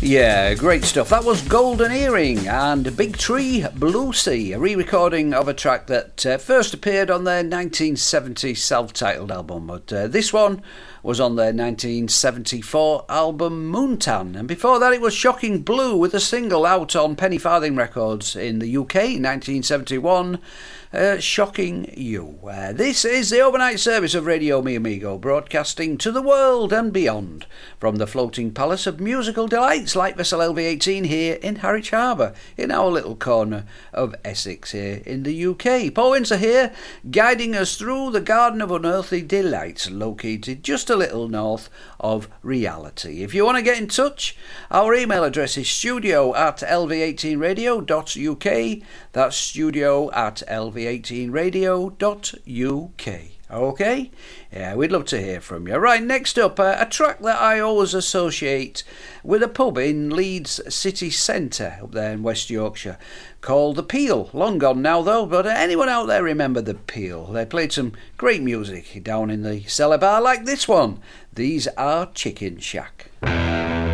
Yeah, great stuff. That was Golden Earring and Big Tree Blue Sea, a re-recording of a track that first appeared on their 1970 self-titled album, but this one was on their 1974 album Moontan, and before that it was Shocking Blue with a single out on Penny Farthing Records in the UK in 1971, Shocking You. This is the overnight service of Radio Mi Amigo, broadcasting to the world and beyond from the floating palace of musical delights like vessel LV18 here in Harwich Harbour, in our little corner of Essex here in the UK. Paul Windsor here, guiding us through the garden of unearthly delights located just a little north of reality. If you want to get in touch, our email address is studio@lv18radio.uk. That's studio@lv18radio.uk. Okay? Yeah, we'd love to hear from you. Right, next up, a track that I always associate with a pub in Leeds city centre up there in West Yorkshire called The Peel. Long gone now though, but anyone out there remember The Peel? They played some great music down in the cellar bar like this one. These are Chicken Shack.